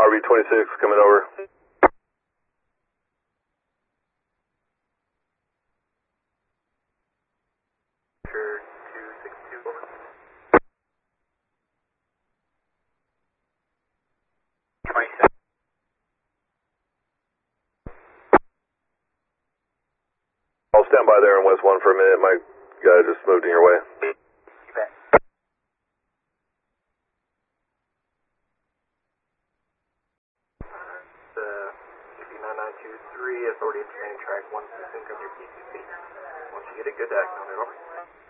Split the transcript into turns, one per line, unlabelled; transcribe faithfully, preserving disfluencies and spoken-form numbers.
R V twenty-six coming over.
two six two. twenty-seven.
I'll stand by there in West one for a minute. My guy just moved in your way.
You bet. It's uh, G P nine nine two three, authority of training track one six, and your P C C. Once you get a good act on it, over.